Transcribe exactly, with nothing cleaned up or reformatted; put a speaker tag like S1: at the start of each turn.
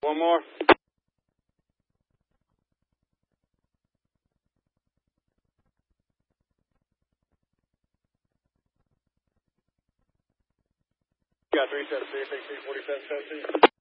S1: One more. Got three seven three six three forty seven seventeen.